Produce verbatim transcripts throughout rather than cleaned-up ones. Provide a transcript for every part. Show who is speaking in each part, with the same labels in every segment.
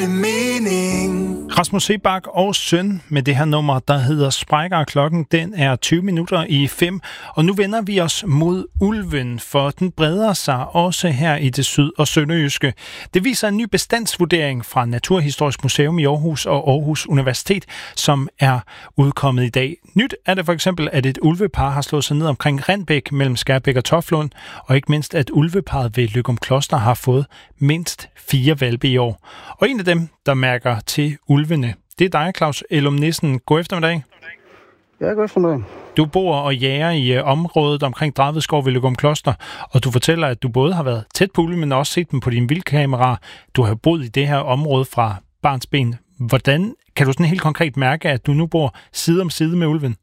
Speaker 1: det mening.
Speaker 2: Rasmus Seebach og Søn med det her nummer, der hedder Sprækker. Klokken den er tyve minutter i fem, og nu vender vi os mod ulven, for den breder sig også her i det syd- og sønderjyske. Det viser en ny bestandsvurdering fra Naturhistorisk Museum i Aarhus og Aarhus Universitet, som er udkommet i dag. Nyt er det for eksempel, at et ulvepar har slået sig ned omkring Rindbæk mellem Skærbæk og Toflund, og ikke mindst, at ulveparret ved Løgumkloster har fået mindst fire hvalpe i år. Og en af dem, der mærker til ulvene, det er dig, Claus Elum Nissen. God eftermiddag.
Speaker 3: Ja, god eftermiddag.
Speaker 2: Du bor og jager i uh, området omkring Draved ved Løgumkloster, og du fortæller, at du både har været tæt på ulve, men også set dem på dine vildkameraer. Du har boet i det her område fra barnsben. Hvordan kan du sådan helt konkret mærke, at du nu bor side om side med ulven?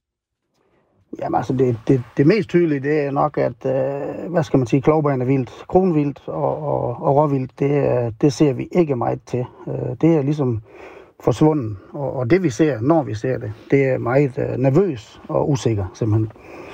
Speaker 3: Jamen altså, det, det, det mest tydelige, det er nok, at, øh, hvad skal man sige, klovbanevildt, kronvildt og, og, og råvildt, det, det ser vi ikke meget til. Øh, det er ligesom forsvundet, og, og det vi ser, når vi ser det, det er meget øh, nervøs og usikker, simpelthen.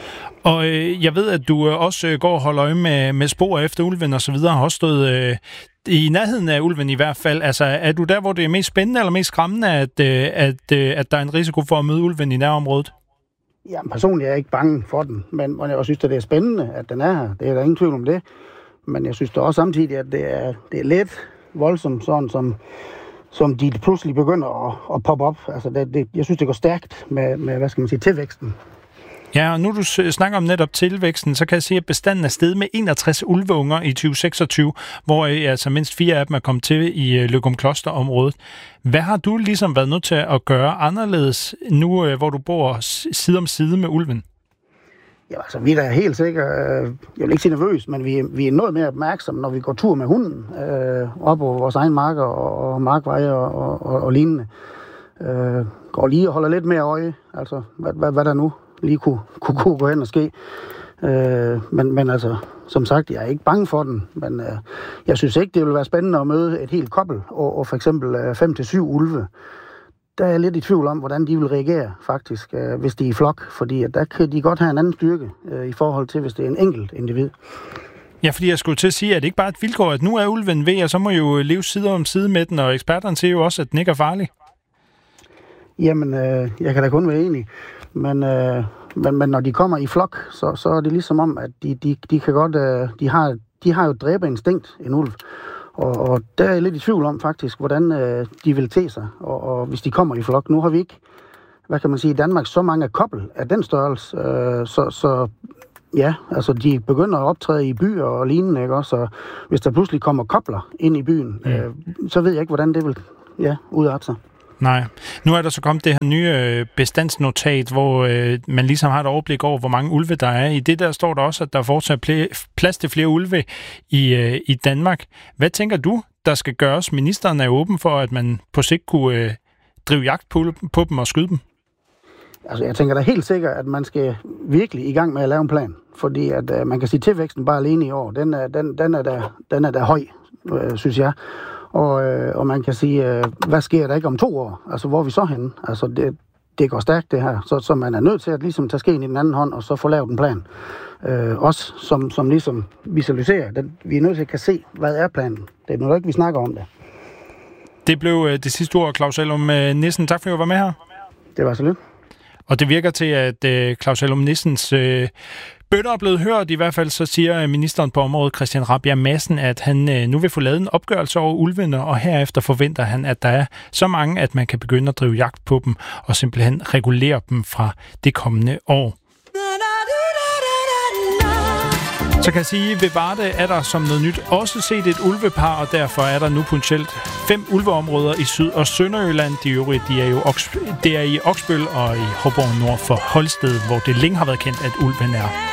Speaker 2: Og øh, jeg ved, at du øh, også øh, går og holder øje med, med spor efter ulven og så videre, har også stået øh, i nærheden af ulven i hvert fald. Altså, er du der, hvor det er mest spændende eller mest skræmmende, at, øh, at, øh, at der er en risiko for at møde ulven i nærområdet?
Speaker 3: Ja, personligt er jeg ikke bange for den, men jeg synes, at det er spændende, at den er her. Det er der ingen tvivl om det. Men jeg synes da også samtidig, at det er, det er let voldsomt, sådan som, som de pludselig begynder at, at poppe op. Altså, det, det, jeg synes, det går stærkt med, med, hvad skal man sige, tilvæksten.
Speaker 2: Ja, og nu du snakker om netop tilvæksten, så kan jeg sige, at bestanden er steget med enogtres ulveunger i tyve seksogtyve, hvor altså mindst fire af dem er kommet til i Løgumkloster-området. Hvad har du ligesom været nødt til at gøre anderledes nu, hvor du bor side om side med ulven?
Speaker 3: Ja, altså, vi er da helt sikkert, jeg vil ikke sige nervøs, men vi, vi er noget mere opmærksomme, når vi går tur med hunden, øh, op på vores egen marker og, og markveje og, og, og lignende. Øh, går lige og holder lidt mere øje, altså, hvad, hvad, hvad der nu lige kunne, kunne, kunne gå hen og ske. Øh, men, men altså, som sagt, jeg er ikke bange for den, men øh, jeg synes ikke, det ville være spændende at møde et helt kobbel, og, og for eksempel fem til syv ulve. Der er jeg lidt i tvivl om, hvordan de vil reagere, faktisk, øh, hvis de er i flok, fordi at der kan de godt have en anden styrke øh, i forhold til, hvis det er en enkelt individ.
Speaker 2: Ja, fordi jeg skulle til at sige, at det ikke bare er et vilkår, at nu er ulven ved, og så må jo leve side om side med den, og eksperterne siger jo også, at den ikke er farlig.
Speaker 3: Jamen, øh, jeg kan da kun være enig. Men, øh, men, men når de kommer i flok, så, så er det ligesom om, at de, de, de kan godt, øh, de har, de har jo et dræberinstinkt, en ulv. Og, og der er jeg lidt i tvivl om faktisk, hvordan øh, de vil te sig, og, og hvis de kommer i flok. Nu har vi ikke, hvad kan man sige, i Danmark så mange kobbel af den størrelse, øh, så, så ja, altså de begynder at optræde i byer og lignende, ikke også? Så hvis der pludselig kommer kobler ind i byen, øh, så ved jeg ikke, hvordan det vil ja, udarte sig.
Speaker 2: Nej. Nu er der så kommet det her nye bestandsnotat, hvor øh, man ligesom har et overblik over, hvor mange ulve der er. I det der står der også, at der fortsat er plads til flere ulve i, øh, i Danmark. Hvad tænker du, der skal gøres? Ministeren er åben for, at man på sigt kunne øh, drive jagt på, på dem og skyde dem.
Speaker 3: Altså, jeg tænker da helt sikkert, at man skal virkelig i gang med at lave en plan. Fordi at øh, man kan sige, at tilvæksten bare alene i år, den er, den, den er, der, den er der høj, øh, synes jeg. Og, øh, og man kan sige, øh, hvad sker der ikke om to år? Altså, hvor er vi så henne? Altså, det, det går stærkt, det her. Så, så man er nødt til at ligesom tage skeen i den anden hånd, og så få lavet en plan. Øh, også som, som ligesom visualiserer. Den, vi er nødt til at kan se, hvad er planen. Det er noget ikke, vi snakker om det.
Speaker 2: Det blev øh, det sidste ord, Claus Elum Nissen. Tak for at du var med her.
Speaker 3: Det var så lidt.
Speaker 2: Og det virker til, at øh, Claus Elum Nissens øh, bøtter er blevet hørt. I hvert fald så siger ministeren på området, Christian Rabjerg Madsen, at han øh, nu vil få lavet en opgørelse over ulvene, og herefter forventer han, at der er så mange, at man kan begynde at drive jagt på dem, og simpelthen regulere dem fra det kommende år. Så kan jeg sige, ved Varde er der som noget nyt også set et ulvepar, og derfor er der nu potentielt fem ulveområder i Syd- og Sønderjylland. De øvrige, de er jo Oks- det er i Oksbøl og i Hobborg nord for Holsted, hvor det længe har været kendt, at ulven er